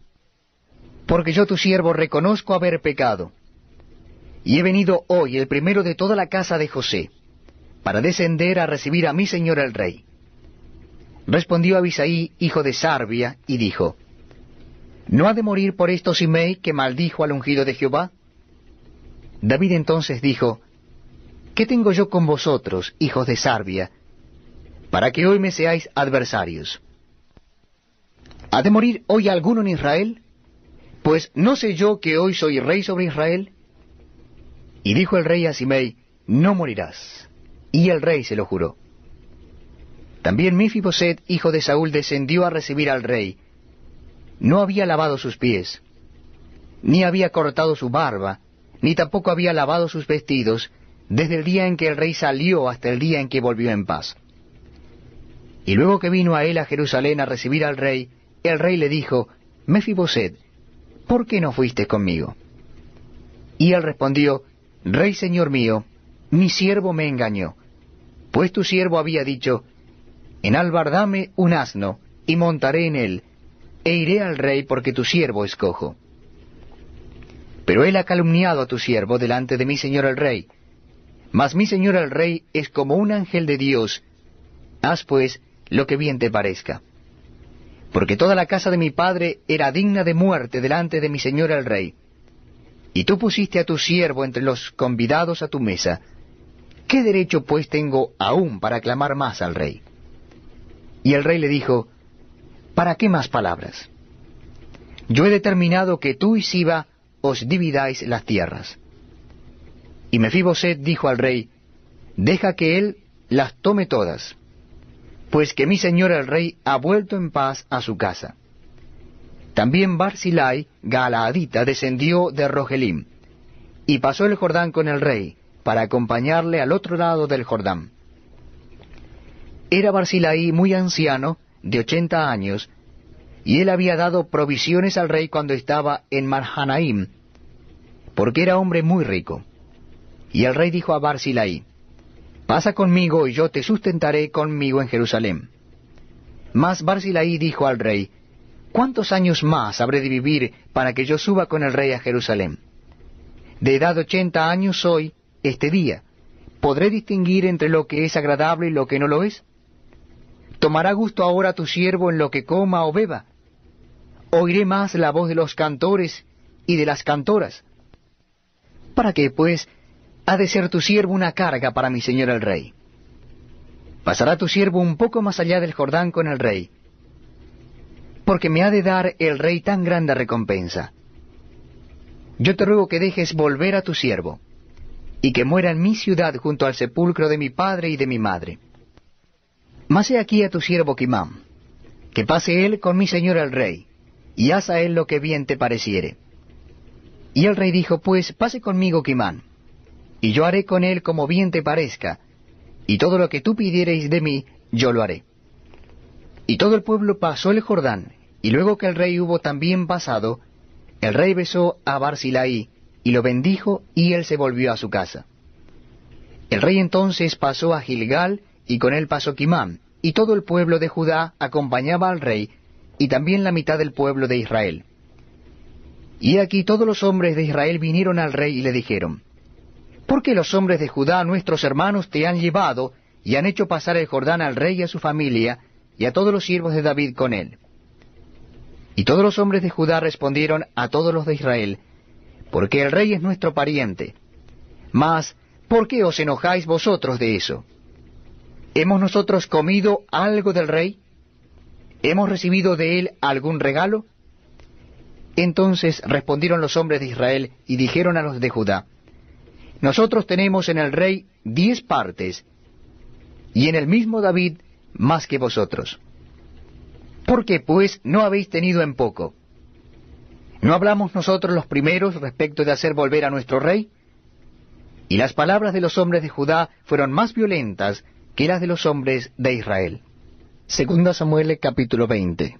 Porque yo tu siervo reconozco haber pecado, y he venido hoy el primero de toda la casa de José, para descender a recibir a mi señor el rey. Respondió Abisaí, hijo de Sarbia, y dijo, ¿no ha de morir por esto Simei, que maldijo al ungido de Jehová? David entonces dijo, ¿qué tengo yo con vosotros, hijos de Sarbia, para que hoy me seáis adversarios? ¿Ha de morir hoy alguno en Israel? Pues ¿no sé yo que hoy soy rey sobre Israel? Y dijo el rey a Simei, no morirás. Y el rey se lo juró. También Mefiboset, hijo de Saúl, descendió a recibir al rey. No había lavado sus pies, ni había cortado su barba, ni tampoco había lavado sus vestidos, desde el día en que el rey salió hasta el día en que volvió en paz. Y luego que vino a él a Jerusalén a recibir al rey, el rey le dijo, Mefiboset, ¿por qué no fuiste conmigo? Y él respondió, Rey señor mío, mi siervo me engañó, pues tu siervo había dicho, enalbardame un asno, y montaré en él, e iré al rey porque tu siervo es cojo. Pero él ha calumniado a tu siervo delante de mi señor el rey. Mas mi señor el rey es como un ángel de Dios. Haz pues lo que bien te parezca. Porque toda la casa de mi padre era digna de muerte delante de mi señor el rey. Y tú pusiste a tu siervo entre los convidados a tu mesa. ¿Qué derecho pues tengo aún para clamar más al rey? Y el rey le dijo, ¿para qué más palabras? Yo he determinado que tú y Siba os dividáis las tierras. Y Mefiboset dijo al rey, deja que él las tome todas, pues que mi señor el rey ha vuelto en paz a su casa. También Barzillai, Galaadita, descendió de Rogelim, y pasó el Jordán con el rey, para acompañarle al otro lado del Jordán. Era Barzillai muy anciano, de ochenta años, y él había dado provisiones al rey cuando estaba en Mahanaim, porque era hombre muy rico. Y el rey dijo a Barzillai, pasa conmigo y yo te sustentaré conmigo en Jerusalén. Mas Barzillai dijo al rey, ¿cuántos años más habré de vivir para que yo suba con el rey a Jerusalén? De edad de ochenta años soy este día. ¿Podré distinguir entre lo que es agradable y lo que no lo es? ¿Tomará gusto ahora tu siervo en lo que coma o beba? ¿Oiré más la voz de los cantores y de las cantoras? ¿Para qué, pues, ha de ser tu siervo una carga para mi señor el rey? Pasará tu siervo un poco más allá del Jordán con el rey, porque me ha de dar el rey tan grande recompensa. Yo te ruego que dejes volver a tu siervo, y que muera en mi ciudad junto al sepulcro de mi padre y de mi madre. Mas he aquí a tu siervo Quimán, que pase él con mi señor el rey, y haz a él lo que bien te pareciere. Y el rey dijo, pues pase conmigo Quimán, y yo haré con él como bien te parezca, y todo lo que tú pidiereis de mí, yo lo haré. Y todo el pueblo pasó el Jordán, y luego que el rey hubo también pasado, el rey besó a Barzillai, y lo bendijo, y él se volvió a su casa. El rey entonces pasó a Gilgal, y con él pasó Quimán, y todo el pueblo de Judá acompañaba al rey, y también la mitad del pueblo de Israel. Y aquí todos los hombres de Israel vinieron al rey y le dijeron, ¿por qué los hombres de Judá, nuestros hermanos, te han llevado y han hecho pasar el Jordán al rey y a su familia, y a todos los siervos de David con él? Y todos los hombres de Judá respondieron a todos los de Israel, porque el rey es nuestro pariente. Mas, ¿por qué os enojáis vosotros de eso? ¿Hemos nosotros comido algo del rey? ¿Hemos recibido de él algún regalo? Entonces respondieron los hombres de Israel y dijeron a los de Judá, nosotros tenemos en el rey diez partes, y en el mismo David más que vosotros. ¿Por qué, pues, no habéis tenido en poco? ¿No hablamos nosotros los primeros respecto de hacer volver a nuestro rey? Y las palabras de los hombres de Judá fueron más violentas que las de los hombres de Israel. Segunda Samuel capítulo veinte.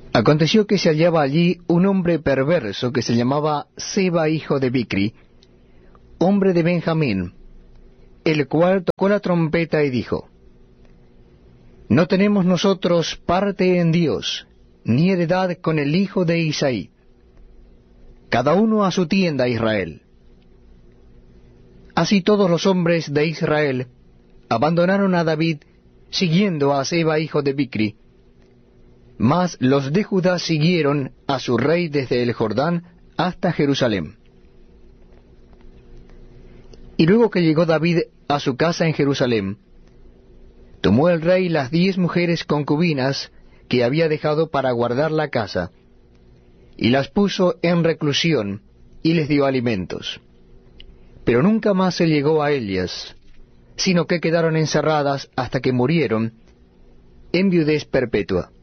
Aconteció que se hallaba allí un hombre perverso que se llamaba Seba hijo de Bicri, hombre de Benjamín, el cual tocó la trompeta y dijo: No tenemos nosotros parte en Dios, ni heredad con el hijo de Isaí. Cada uno a su tienda, Israel. Así todos los hombres de Israel abandonaron a David, siguiendo a Seba hijo de Bicri. Mas los de Judá siguieron a su rey desde el Jordán hasta Jerusalén. Y luego que llegó David a su casa en Jerusalén, tomó el rey las diez mujeres concubinas que había dejado para guardar la casa, y las puso en reclusión, y les dio alimentos. Pero nunca más se llegó a ellas, sino que quedaron encerradas hasta que murieron en viudez perpetua.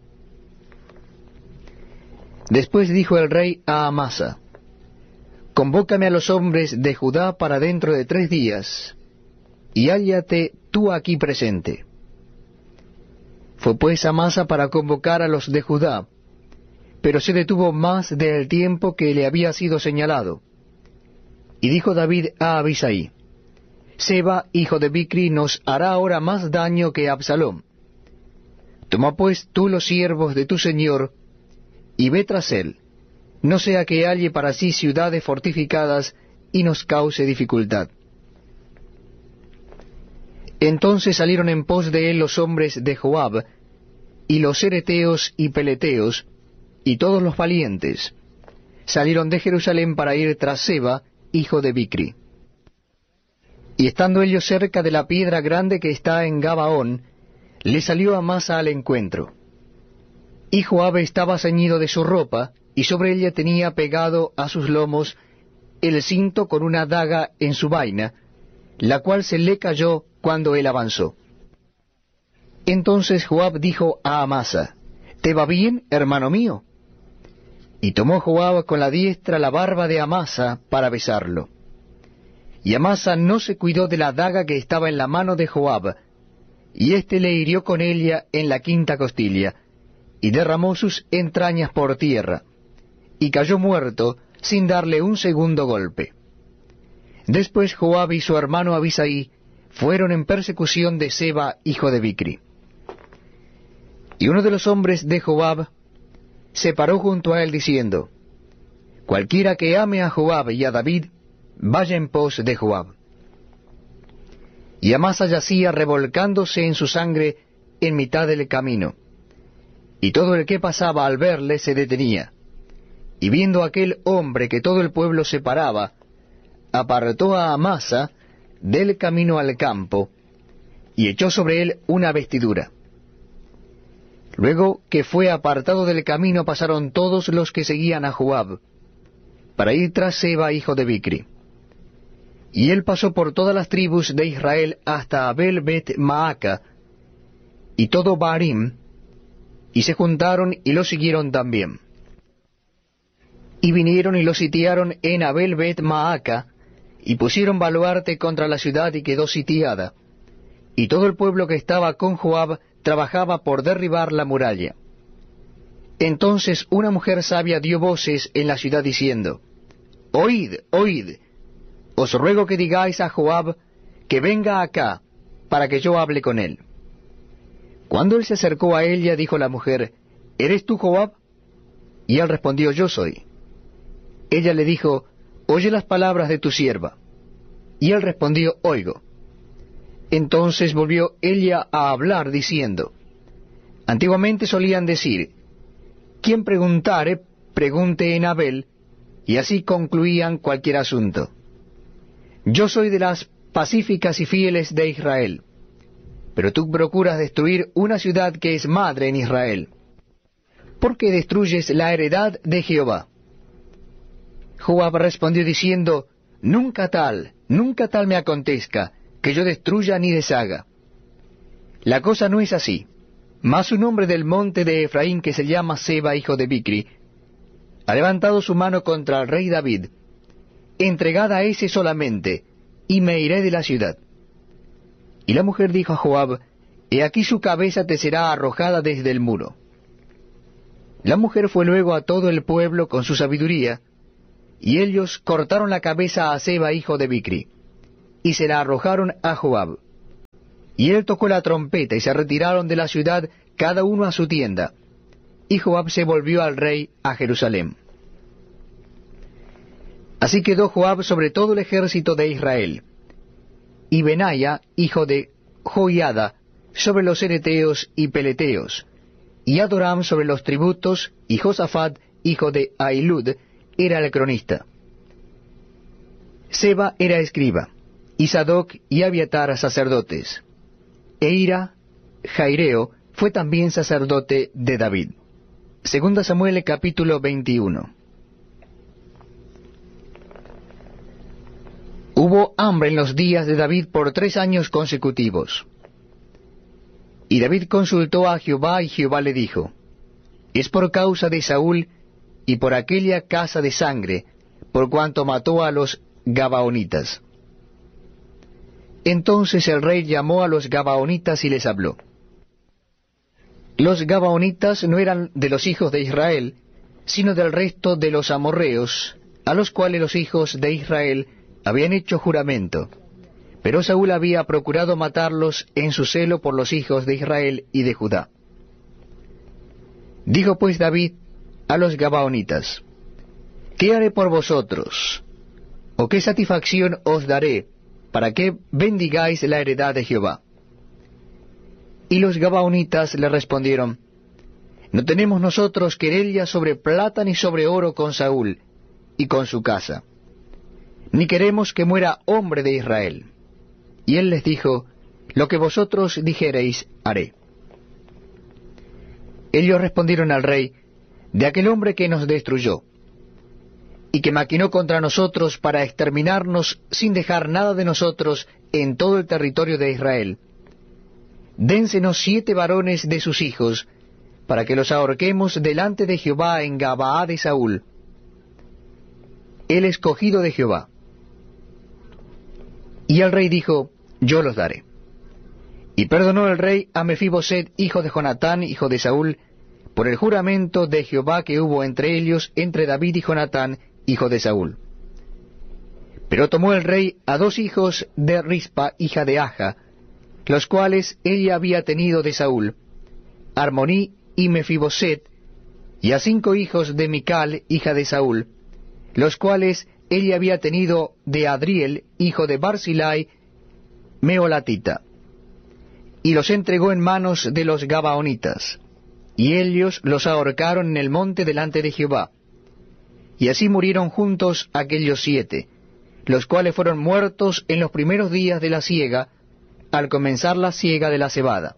Después dijo el rey a Amasa: Convócame a los hombres de Judá para dentro de tres días, y hállate tú aquí presente. Fue pues Amasa para convocar a los de Judá, pero se detuvo más del tiempo que le había sido señalado. Y dijo David a Abisai: Seba, hijo de Bicri, nos hará ahora más daño que Absalom. Toma pues tú los siervos de tu señor, y ve tras él, no sea que halle para sí ciudades fortificadas y nos cause dificultad. Entonces salieron en pos de él los hombres de Joab, y los cereteos y peleteos, y todos los valientes, salieron de Jerusalén para ir tras Seba, hijo de Bicri. Y estando ellos cerca de la piedra grande que está en Gabaón, le salió Amasa al encuentro. Y Joab estaba ceñido de su ropa, y sobre ella tenía pegado a sus lomos el cinto con una daga en su vaina, la cual se le cayó cuando él avanzó. Entonces Joab dijo a Amasa: ¿Te va bien, hermano mío? Y tomó Joab con la diestra la barba de Amasa para besarlo. Y Amasa no se cuidó de la daga que estaba en la mano de Joab, y éste le hirió con ella en la quinta costilla, y derramó sus entrañas por tierra, y cayó muerto sin darle un segundo golpe. Después Joab y su hermano Abisai fueron en persecución de Seba, hijo de Bicri. Y uno de los hombres de Joab se paró junto a él diciendo: Cualquiera que ame a Joab y a David, vaya en pos de Joab. Y Amasa yacía revolcándose en su sangre en mitad del camino, y todo el que pasaba al verle se detenía. Y viendo aquel hombre que todo el pueblo se paraba, apartó a Amasa del camino al campo, y echó sobre él una vestidura. Luego que fue apartado del camino, pasaron todos los que seguían a Joab, para ir tras Seba, hijo de Bicri. Y él pasó por todas las tribus de Israel hasta Abel Bet Maaca, y todo Barim, y se juntaron y lo siguieron también. Y vinieron y lo sitiaron en Abel Bet Maaca, y pusieron baluarte contra la ciudad, y quedó sitiada. Y todo el pueblo que estaba con Joab trabajaba por derribar la muralla. Entonces una mujer sabia dio voces en la ciudad diciendo: Oíd, oíd, os ruego que digáis a Joab que venga acá, para que yo hable con él. Cuando él se acercó a ella, dijo la mujer: ¿Eres tú Joab? Y él respondió: Yo soy. Ella le dijo: Oye las palabras de tu sierva. Y él respondió: Oigo. Entonces volvió ella a hablar diciendo: Antiguamente solían decir: quien preguntare, pregunte en Abel, y así concluían cualquier asunto. Yo soy de las pacíficas y fieles de Israel, pero tú procuras destruir una ciudad que es madre en Israel. ¿Por qué destruyes la heredad de Jehová? Joab respondió diciendo: Nunca tal, nunca tal me acontezca, que yo destruya ni deshaga. La cosa no es así. Mas un hombre del monte de Efraín, que se llama Seba, hijo de Bicri, ha levantado su mano contra el rey David. Entregad a ese solamente, y me iré de la ciudad. Y la mujer dijo a Joab: He aquí su cabeza te será arrojada desde el muro. La mujer fue luego a todo el pueblo con su sabiduría, Y ellos cortaron la cabeza a Seba, hijo de Bicri, y se la arrojaron a Joab. Y él tocó la trompeta, y se retiraron de la ciudad, cada uno a su tienda. Y Joab se volvió al rey a Jerusalén. Así quedó Joab sobre todo el ejército de Israel, y Benaya, hijo de Joiada, sobre los ereteos y peleteos, y Adoram sobre los tributos, y Josafat, hijo de Ahilud, era el cronista. Seba era escriba, y Sadoc y Abiatar sacerdotes. Eira, Jaireo, fue también sacerdote de David. Segunda Samuel capítulo veintiuno. Hubo hambre en los días de David por tres años consecutivos. Y David consultó a Jehová, y Jehová le dijo, es por causa de Saúl y por aquella casa de sangre, por cuanto mató a los Gabaonitas. Entonces el rey llamó a los Gabaonitas y les habló. Los Gabaonitas no eran de los hijos de Israel, sino del resto de los amorreos, a los cuales los hijos de Israel habían hecho juramento. Pero Saúl había procurado matarlos en su celo por los hijos de Israel y de Judá. Dijo pues David a los Gabaonitas, ¿qué haré por vosotros? ¿O qué satisfacción os daré, para que bendigáis la heredad de Jehová? Y los Gabaonitas le respondieron, no tenemos nosotros querella sobre plata ni sobre oro con Saúl y con su casa, ni queremos que muera hombre de Israel. Y él les dijo, lo que vosotros dijereis, haré. Ellos respondieron al rey, de aquel hombre que nos destruyó, y que maquinó contra nosotros para exterminarnos sin dejar nada de nosotros en todo el territorio de Israel. Dénsenos siete varones de sus hijos, para que los ahorquemos delante de Jehová en Gabaá de Saúl, el escogido de Jehová. Y el rey dijo, yo los daré. Y perdonó el rey a Mefiboset, hijo de Jonatán, hijo de Saúl, por el juramento de Jehová que hubo entre ellos, entre David y Jonatán, hijo de Saúl. Pero tomó el rey a dos hijos de Rispa, hija de Aja, los cuales ella había tenido de Saúl, Armoní y Mefiboset, y a cinco hijos de Mical, hija de Saúl, los cuales ella había tenido de Adriel, hijo de Barzillai, Meolatita, y los entregó en manos de los Gabaonitas, y ellos los ahorcaron en el monte delante de Jehová. Y así murieron juntos aquellos siete, los cuales fueron muertos en los primeros días de la siega, al comenzar la siega de la cebada.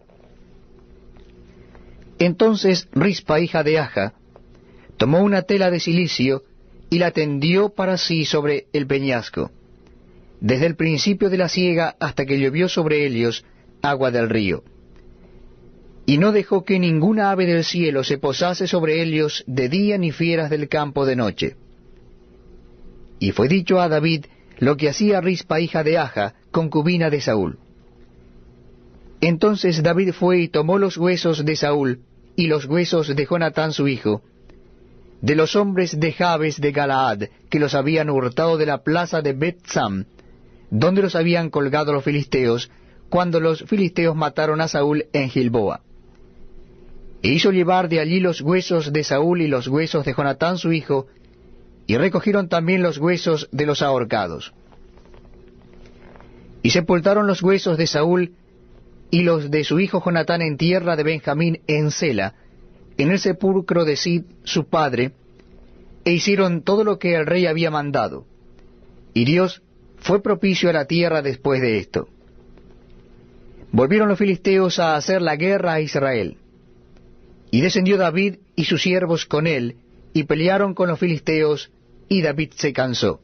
Entonces Rispa, hija de Aja, tomó una tela de cilicio, y la tendió para sí sobre el peñasco, desde el principio de la siega hasta que llovió sobre ellos agua del río. Y no dejó que ninguna ave del cielo se posase sobre ellos de día, ni fieras del campo de noche. Y fue dicho a David lo que hacía Rispa, hija de Aja, concubina de Saúl. Entonces David fue y tomó los huesos de Saúl y los huesos de Jonatán su hijo, de los hombres de Jabes de Galaad, que los habían hurtado de la plaza de Bet-Sam, donde los habían colgado los filisteos, cuando los filisteos mataron a Saúl en Gilboa. E hizo llevar de allí los huesos de Saúl y los huesos de Jonatán su hijo, y recogieron también los huesos de los ahorcados. Y sepultaron los huesos de Saúl y los de su hijo Jonatán en tierra de Benjamín en Sela, en el sepulcro de Sid su padre, e hicieron todo lo que el rey había mandado. Y Dios fue propicio a la tierra después de esto. Volvieron los filisteos a hacer la guerra a Israel. Y descendió David y sus siervos con él, y pelearon con los filisteos, y David se cansó.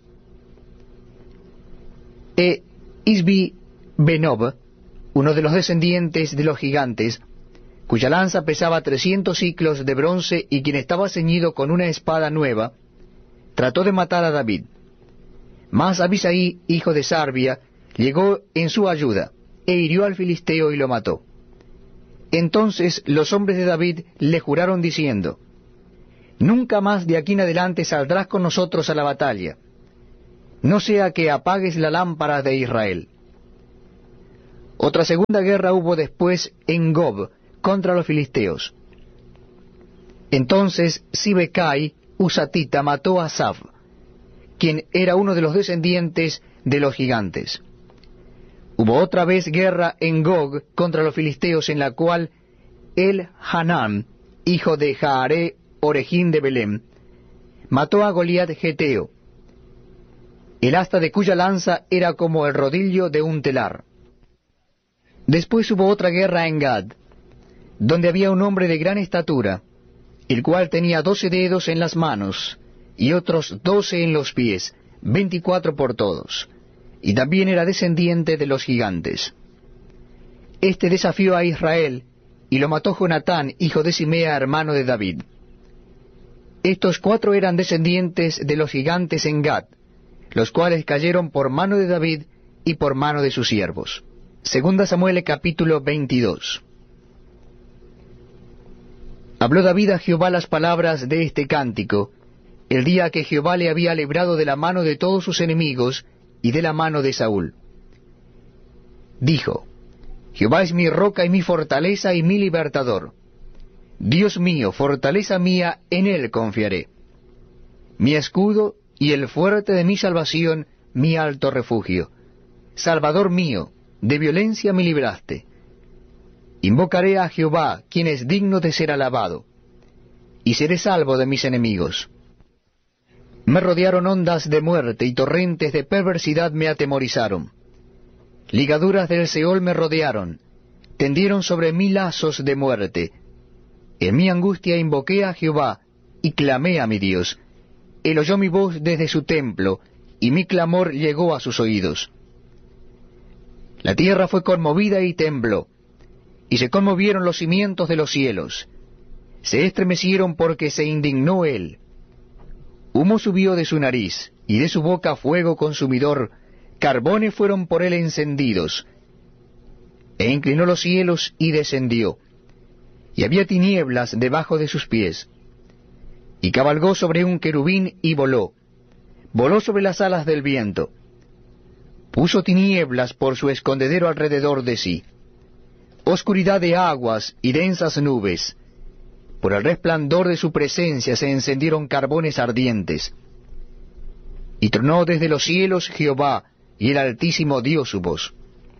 E Isbi Benob, uno de los descendientes de los gigantes, cuya lanza pesaba trescientos siclos de bronce y quien estaba ceñido con una espada nueva, trató de matar a David. Mas Abisai, hijo de Sarbia, llegó en su ayuda, e hirió al filisteo y lo mató. Entonces los hombres de David le juraron diciendo, nunca más de aquí en adelante saldrás con nosotros a la batalla, no sea que apagues la lámpara de Israel. Otra segunda guerra hubo después en Gob contra los filisteos. Entonces Sibecai, Husatita, mató a Saf, quien era uno de los descendientes de los gigantes. Hubo otra vez guerra en Gog contra los filisteos, en la cual el Hanán, hijo de Jaare Orejín de Belén, mató a Goliat geteo, el asta de cuya lanza era como el rodillo de un telar. Después hubo otra guerra en Gad, donde había un hombre de gran estatura, el cual tenía doce dedos en las manos, y otros doce en los pies, veinticuatro por todos, y también era descendiente de los gigantes. Este desafió a Israel, y lo mató Jonatán, hijo de Simea, hermano de David. Estos cuatro eran descendientes de los gigantes en Gad, los cuales cayeron por mano de David y por mano de sus siervos. Segunda Samuel capítulo veintidós. Habló David a Jehová las palabras de este cántico, el día que Jehová le había librado de la mano de todos sus enemigos y de la mano de Saúl. Dijo: Jehová es mi roca y mi fortaleza y mi libertador. Dios mío, fortaleza mía, en él confiaré. Mi escudo y el fuerte de mi salvación, mi alto refugio. Salvador mío, de violencia me libraste. Invocaré a Jehová, quien es digno de ser alabado, y seré salvo de mis enemigos. Me rodearon ondas de muerte y torrentes de perversidad me atemorizaron. Ligaduras del Seol me rodearon, tendieron sobre mí lazos de muerte. En mi angustia invoqué a Jehová, y clamé a mi Dios. Él oyó mi voz desde su templo, y mi clamor llegó a sus oídos. La tierra fue conmovida y tembló, y se conmovieron los cimientos de los cielos. Se estremecieron porque se indignó él. Humo subió de su nariz, y de su boca fuego consumidor, carbones fueron por él encendidos. E inclinó los cielos y descendió, y había tinieblas debajo de sus pies. Y cabalgó sobre un querubín y voló, voló sobre las alas del viento. Puso tinieblas por su escondedero alrededor de sí, oscuridad de aguas y densas nubes. Por el resplandor de su presencia se encendieron carbones ardientes. Y tronó desde los cielos Jehová, y el Altísimo dio su voz.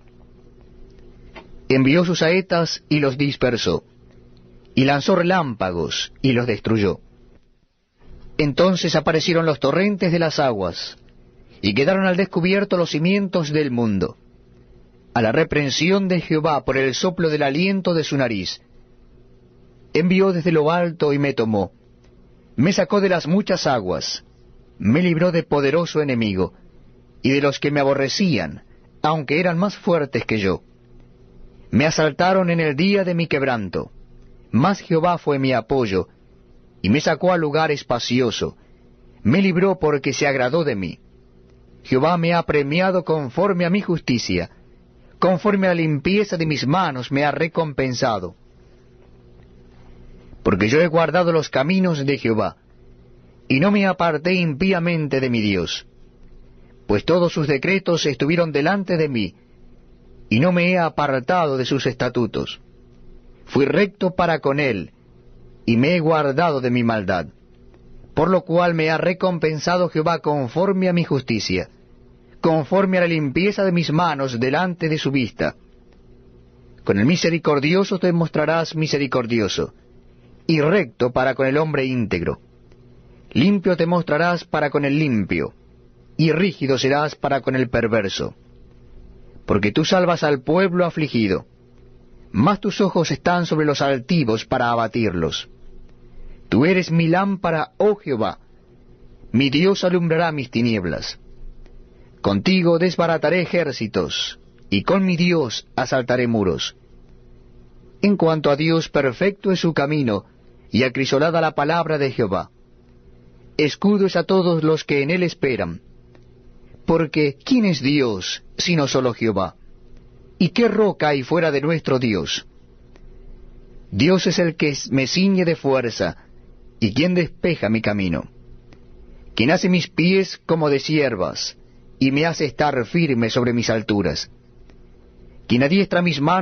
Envió sus saetas y los dispersó, y lanzó relámpagos y los destruyó. Entonces aparecieron los torrentes de las aguas, y quedaron al descubierto los cimientos del mundo, a la reprensión de Jehová por el soplo del aliento de su nariz. Envió desde lo alto y me tomó, me sacó de las muchas aguas, me libró de poderoso enemigo, y de los que me aborrecían, aunque eran más fuertes que yo. Me asaltaron en el día de mi quebranto, mas Jehová fue mi apoyo, y me sacó a lugar espacioso, me libró porque se agradó de mí. Jehová me ha premiado conforme a mi justicia, conforme a la limpieza de mis manos me ha recompensado. Porque yo he guardado los caminos de Jehová, y no me aparté impíamente de mi Dios. Pues todos sus decretos estuvieron delante de mí, y no me he apartado de sus estatutos. Fui recto para con él, y me he guardado de mi maldad. Por lo cual me ha recompensado Jehová conforme a mi justicia, conforme a la limpieza de mis manos delante de su vista. Con el misericordioso te mostrarás misericordioso, y recto para con el hombre íntegro. Limpio te mostrarás para con el limpio, y rígido serás para con el perverso. Porque tú salvas al pueblo afligido, mas tus ojos están sobre los altivos para abatirlos. Tú eres mi lámpara, oh Jehová, mi Dios alumbrará mis tinieblas. Contigo desbarataré ejércitos, y con mi Dios asaltaré muros. En cuanto a Dios, perfecto es su camino, y acrisolada la palabra de Jehová. Escudo es a todos los que en él esperan. Porque ¿quién es Dios, sino solo Jehová? ¿Y qué roca hay fuera de nuestro Dios? Dios es el que me ciñe de fuerza, ¿Y quién despeja mi camino? ¿Quién hace mis pies como de ciervas, y me hace estar firme sobre mis alturas? ¿Quién adiestra mis manos